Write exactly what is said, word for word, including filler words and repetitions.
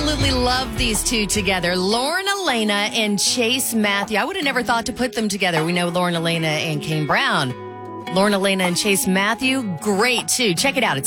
absolutely love these two together. Lauren Elena and Chase Matthew. I would have never thought to put them together. We know Lauren Elena and Kane Brown. Lauren Elena and Chase Matthew, great too. Check it out. It's